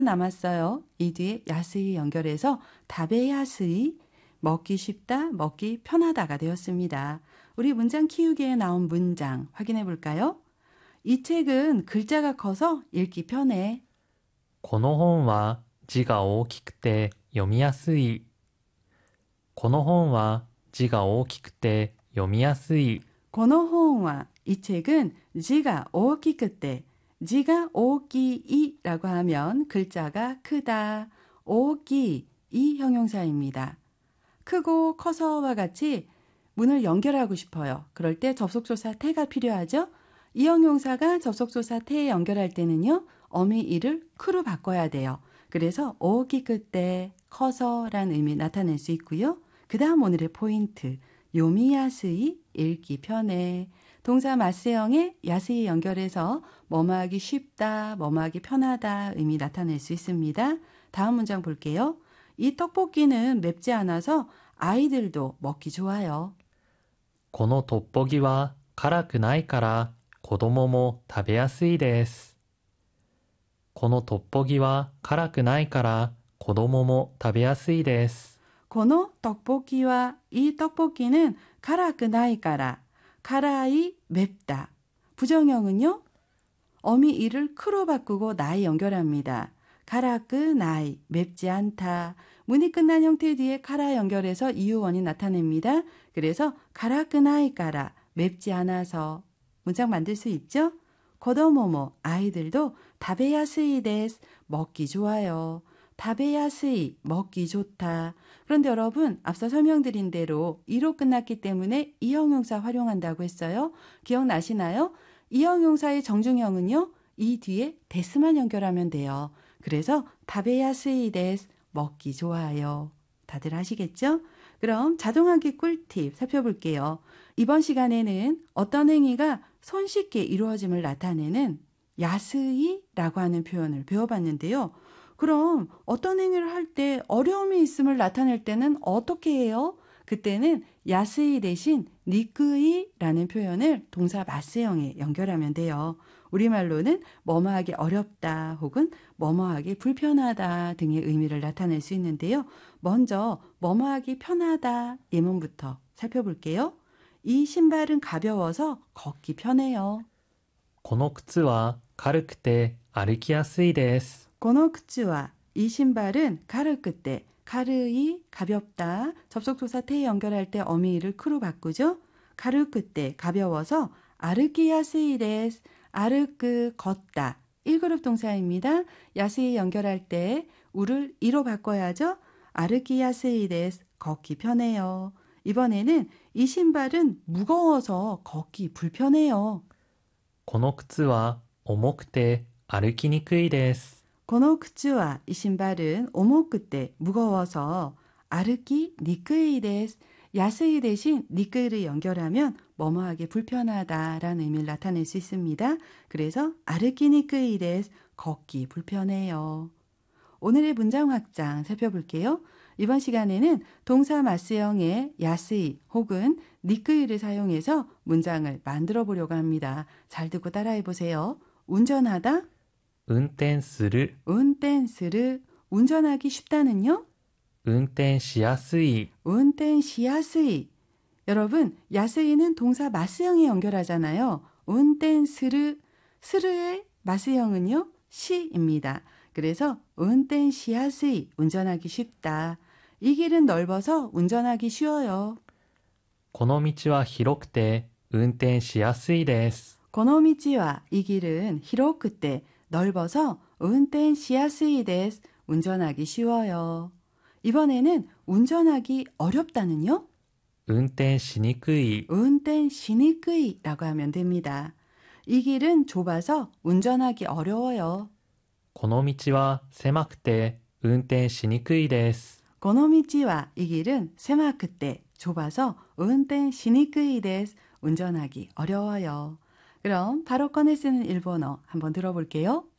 남았어요. 이 뒤에 야스이 연결해서 다베야스이 먹기 쉽다, 먹기 편하다가 되었습니다. 우리 문장 키우기에 나온 문장 확인해 볼까요? 이 책은 글자가 커서 읽기 편해. この本は字が大きくて読みやすい。この本は字が大きくて読みやすい。 고노호와 이 책은 지가 오키크때 지가 오키이라고 하면 글자가 크다. 오키 이 형용사입니다. 크고 커서와 같이 문을 연결하고 싶어요. 그럴 때 접속조사 태가 필요하죠. 이 형용사가 접속조사 태에 연결할 때는요. 어미 이를 크로 바꿔야 돼요. 그래서 오키크때 커서라는 의미 나타낼 수 있고요. 그 다음 오늘의 포인트 요미야스이 읽기 편해. 동사 마스형에 야스이 연결해서 뭐뭐하기 쉽다, 뭐뭐하기 편하다 의미 나타낼 수 있습니다. 다음 문장 볼게요. 이 떡볶이는 맵지 않아서 아이들도 먹기 좋아요. このトッポギは辛くないから子供も食べやすいです。このトッポギは辛くないから子供も食べやすいです。 고노 떡볶이와 이 떡볶이는 카라크나이까라 카라이 맵다. 부정형은요. 어미 이를 크로 바꾸고 나이 연결합니다. 카라크나이 맵지 않다. 문이 끝난 형태 뒤에 카라 연결해서 이유원이 나타냅니다. 그래서 카라크나이까라 맵지 않아서 문장 만들 수 있죠. 고도모모 아이들도 다베야스이 데스 먹기 좋아요. 다베야스이 먹기 좋다. 그런데 여러분 앞서 설명드린 대로 이로 끝났기 때문에 이 형용사 활용한다고 했어요. 기억나시나요? 이 형용사의 정중형은요. 이 뒤에 데스만 연결하면 돼요. 그래서 다베야스이 데스 먹기 좋아요. 다들 아시겠죠? 그럼 자동하기 꿀팁 살펴볼게요. 이번 시간에는 어떤 행위가 손쉽게 이루어짐을 나타내는 야스이라고 하는 표현을 배워봤는데요. 그럼 어떤 행위를 할 때 어려움이 있음을 나타낼 때는 어떻게 해요? 그때는 야스이 대신 니크이라는 표현을 동사 마스형에 연결하면 돼요. 우리말로는 뭐뭐하기 어렵다 혹은 뭐뭐하기 불편하다 등의 의미를 나타낼 수 있는데요. 먼저 뭐뭐하기 편하다 예문부터 살펴볼게요. 이 신발은 가벼워서 걷기 편해요. この靴は軽くて歩きやすいです。 고노크츠와 이 신발은 가르크 때 가르이 가볍다. 접속조사 태에 연결할 때 어미를 크로 바꾸죠. 가르크 때 가벼워서 아르키야스이 데스 아르크 걷다. 1그룹 동사입니다. 야스이 연결할 때 우를 이로 바꿔야죠. 아르키야스이 데스 걷기 편해요. 이번에는 이 신발은 무거워서 걷기 불편해요. この靴は重くて歩きにくいです。 고노크츠와 이 신발은 오모크 때 무거워서 아르키 니크이 데스 야스이 대신 니크이를 연결하면 뭐뭐하기 불편하다라는 의미를 나타낼 수 있습니다. 그래서 아르키 니크이 데스 걷기 불편해요. 오늘의 문장 확장 살펴볼게요. 이번 시간에는 동사 마스형의 야스이 혹은 니크이를 사용해서 문장을 만들어 보려고 합니다. 잘 듣고 따라해 보세요. 운전하다 運転する、 운転する 운전하기 쉽다는요? 運転しやすい、 운転しやすい 여러분 야스이는 동사 마스형에 연결하잖아요. 운転する 스르의 마스형은요 시입니다. 그래서 운転しやすい 운전하기 쉽다. 이 길은 넓어서 운전하기 쉬워요. この道は広くて運転しやすいです。 고노미치와 이 길은 히로크 때 넓어서 운転しやすい 데스 운전하기 쉬워요. 이번에는 운전하기 어렵다는요? 運転しにくい、 운転しにくい라고 하면 됩니다. 이 길은 좁아서 운전하기 어려워요. この道は狭くて運転しにくいです。 고노미치와 이 길은 세마크 때 좁아서 운転しにくい 데스 운전하기 어려워요. 그럼 바로 꺼내 쓰는 일본어 한번 들어볼게요.